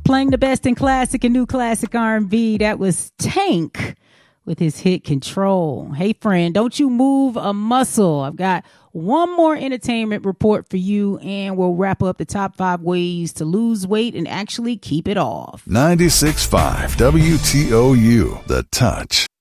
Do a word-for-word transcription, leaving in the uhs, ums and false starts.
Playing the best in classic and new classic R and B. That was Tank with his hit Control. Hey, friend, don't you move a muscle. I've got one more entertainment report for you, and we'll wrap up the top five ways to lose weight and actually keep it off. ninety-six point five W T O U, The Touch.